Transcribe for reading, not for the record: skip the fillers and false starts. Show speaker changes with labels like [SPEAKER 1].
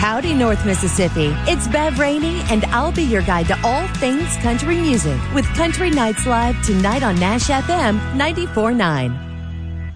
[SPEAKER 1] Howdy, North Mississippi. It's Bev Rainey, and I'll be your guide to all things country music with Country Nights Live tonight on Nash FM 94.9.